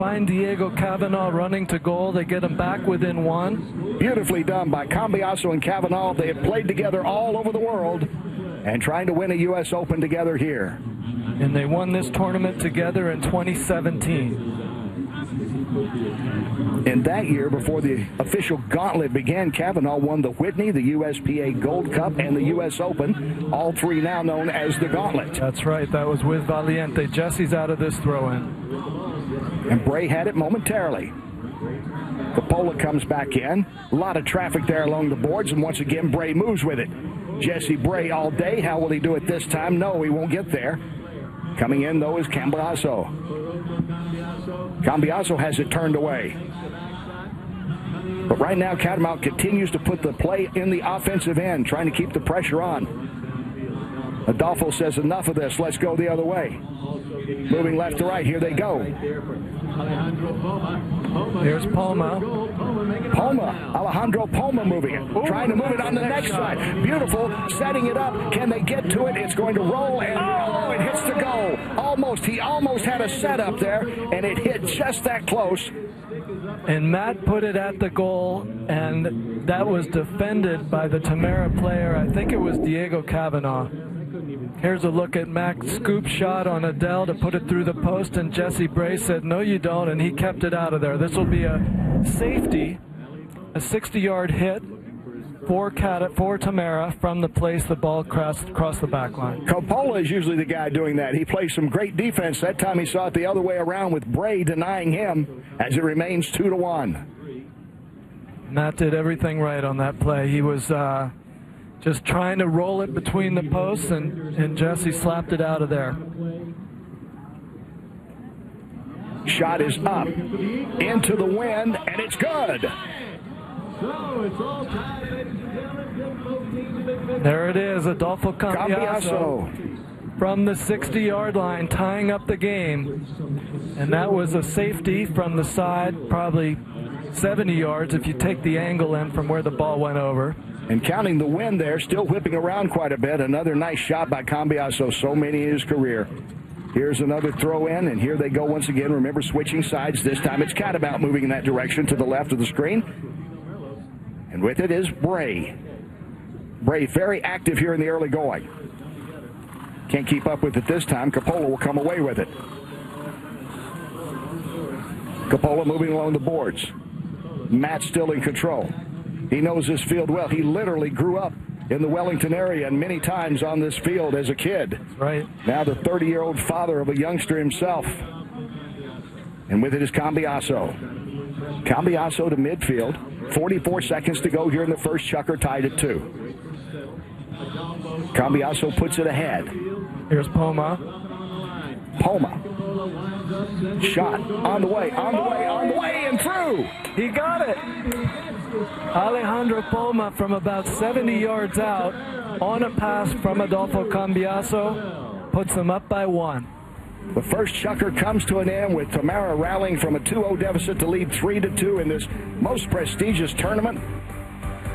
Find Diego Cavanaugh running to goal. They get him back within one. Beautifully done by Cambiaso and Cavanaugh. They had played together all over the world and trying to win a U.S. Open together here. And they won this tournament together in 2017. In that year, before the official gauntlet began, Cavanaugh won the Whitney, the USPA Gold Cup, and the U.S. Open, all three now known as the Gauntlet. That's right. That was with Valiente. Jesse's out of this throw-in. And Bray had it momentarily. Coppola comes back in. A lot of traffic there along the boards, and once again, Bray moves with it. Jesse Bray all day. How will he do it this time? No, he won't get there. Coming in, though, is Cambiaso. Cambiaso has it turned away. But right now, Catamount continues to put the play in the offensive end, trying to keep the pressure on. Adolfo says, enough of this. Let's go the other way. Moving left to right. Here they go. Here's Poma. Alejandro Poma moving it. Trying to move it on the next side. Beautiful. Setting it up. Can they get to it? It's going to roll, and it hits the goal. Almost. He almost had a setup there, and it hit just that close. And Matt put it at the goal, and that was defended by the Tamara player. I think it was Diego Cavanaugh. Here's a look at Mac's scoop shot on Adele to put it through the post, and Jesse Bray said, no, you don't, and he kept it out of there. This will be a safety, a 60-yard hit for Tamara from the place the ball crossed the back line. Coppola is usually the guy doing that. He plays some great defense. That time he saw it the other way around with Bray denying him as it remains 2-1. Matt did everything right on that play. He was just trying to roll it between the posts, and Jesse slapped it out of there. Shot is up into the wind, and it's good. There it is, Adolfo Cambiaso from the 60-yard line, tying up the game. And that was a safety from the side, probably 70 yards if you take the angle in from where the ball went over. And counting the wind there, still whipping around quite a bit. Another nice shot by Cambiaso, so many in his career. Here's another throw in, and here they go once again. Remember, switching sides. This time it's Catamount moving in that direction to the left of the screen. And with it is Bray. Bray very active here in the early going. Can't keep up with it this time. Coppola will come away with it. Coppola moving along the boards. Matt still in control. He knows this field well. He literally grew up in the Wellington area and many times on this field as a kid. Right. Now the 30-year-old father of a youngster himself. And with it is Cambiaso. Cambiaso to midfield. 44 seconds to go here in the first. Chucker tied at 2. Cambiaso puts it ahead. Here's Poma. Shot on the way, and through. He got it. Alejandro Poma from about 70 yards out on a pass from Adolfo Cambiaso puts them up by 1. The first Chucker comes to an end with Tamara rallying from a 2-0 deficit to lead 3-2 in this most prestigious tournament.